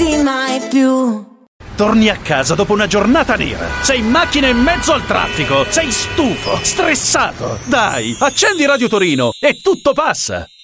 lasciarti mai più. Torni a casa dopo una giornata nera. Sei in macchina in mezzo al traffico. Sei stufo, stressato. Dai, accendi Radio Torino e tutto passa.